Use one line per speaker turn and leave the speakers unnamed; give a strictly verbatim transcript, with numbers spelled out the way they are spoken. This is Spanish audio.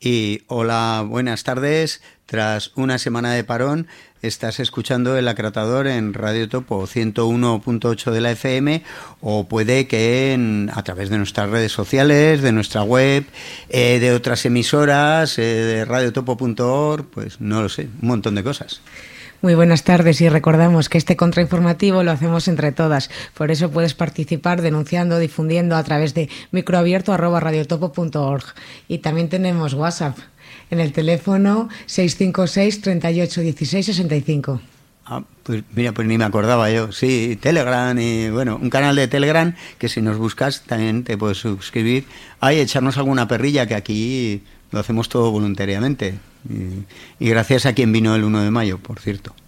Y hola, buenas tardes. Tras una semana de parón, estás escuchando El Acratador en Radio Topo ciento uno punto ocho de la F M, o puede que en, a través de nuestras redes sociales, de nuestra web, eh, de otras emisoras, eh, de radiotopo punto org, pues no lo sé, un montón de cosas.
Muy buenas tardes, y recordamos que este contrainformativo lo hacemos entre todas. Por eso puedes participar denunciando, difundiendo a través de microabierto arroba radiotopo punto org. Y también tenemos WhatsApp en el teléfono seis cinco seis, treinta y ocho, dieciséis, sesenta y cinco.
Ah, pues mira, pues ni me acordaba yo. Sí, Telegram y bueno, un canal de Telegram que si nos buscas también te puedes suscribir. Ahí echarnos alguna perrilla, que aquí lo hacemos todo voluntariamente. Y, y gracias a quien vino el uno de mayo, por cierto.